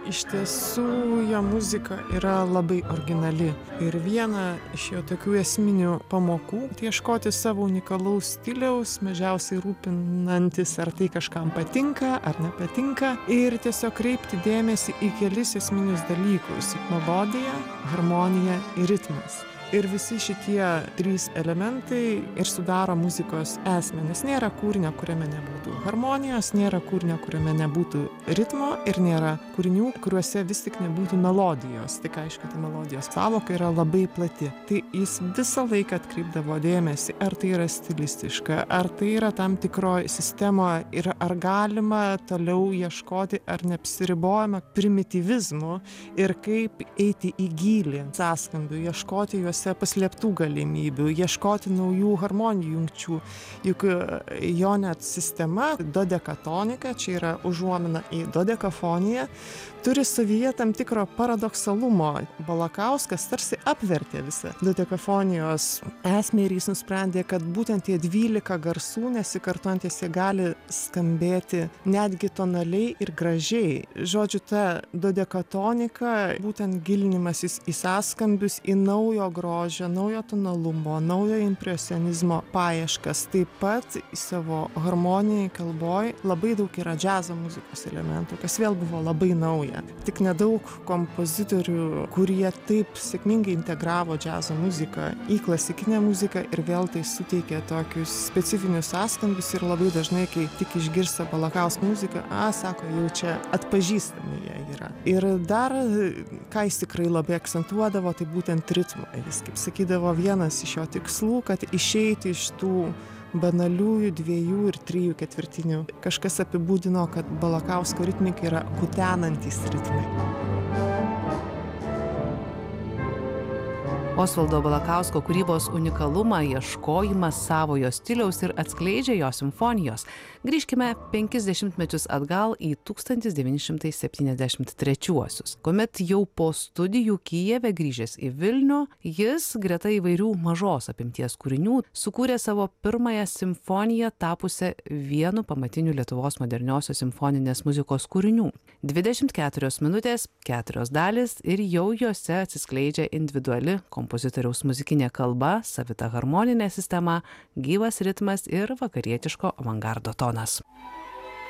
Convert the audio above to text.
iš tiesų jo muzika yra labai originali ir viena iš jo tokių esminių pamokų tai ieškoti savo unikalaus stiliaus, mažiausiai rūpinantis, ar tai kažkam patinka ar nepatinka, ir tiesiog kreipti dėmesį į kelis esminius dalykus: melodija, harmonija ir ritmas. Ir visi šitie trys elementai ir sudaro muzikos esmę, nes nėra kūrinio, kuriame nebūtų harmonijos, nėra kūrinio, kuriame nebūtų ritmo ir nėra kūrinių, kuriuose vis tik nebūtų melodijos. Tik aišku, ta melodijos sąvoka yra labai plati. Tai jis visą laiką atkreipdavo dėmesį, ar tai yra stilistiška, ar tai yra tam tikroje sistemoje ir ar galima toliau ieškoti, ar neapsiribojama primityvizmu ir kaip eiti į gylį sąskambių, ieškoti juose paslėptų galimybių, ieškoti naujų harmonijų jungčių. Juk jo net sistema dodekatonika, čia yra užuomina į dodekafoniją, turi savyje tam tikro paradoksalumo. Balakauskas tarsi apvertė visą dodekafonijos esmę ir jis nusprendė, kad būtent tie 12 garsų nesikartojantys jie gali skambėti netgi tonaliai ir gražiai. Žodžiu, ta dodekatonika, būtent gilinimasis į sąskambius, į naujo grožio, naujo tonalumo, naujo impresionizmo paieškas. Taip pat į savo harmonijai, kalboj labai daug yra džiazo muzikos elementų, kas vėl buvo labai nauja. Tik nedaug kompozitorių, kurie taip sėkmingai integravo džiazo muziką į klasikinę muziką ir vėl tai suteikė tokius specifinius sąskambius ir labai dažnai, kai tik išgirsta Balakausko muziką, sako, jau čia atpažįstami jie yra. Ir dar, ką jis tikrai labai akcentuodavo, tai būtent ritmą. Jis, kaip sakydavo, vienas iš jo tikslų, kad išeiti iš tų banaliųjų 2 ir 3 ketvirtinių. Kažkas apibūdino, kad Balakausko ritmika yra kutenantys ritmai. Osvaldo Balakausko kūrybos unikalumą, ieškojimą savojo stiliaus ir atskleidžia jo simfonijos. Grįžkime 50 metus atgal į 1973-uosius, kuomet jau po studijų Kijeve grįžęs į Vilnių, jis greta įvairių mažos apimties kūrinių sukūrė savo pirmąją simfoniją, tapusią vienu pamatiniu Lietuvos moderniosios simfoninės muzikos kūrinių. 24 minutės, 4 dalys ir jau jose atsiskleidžia individuali kompozitoriaus muzikinė kalba, savita harmoninė sistema, gyvas ritmas ir vakarietiško avangardo tonas.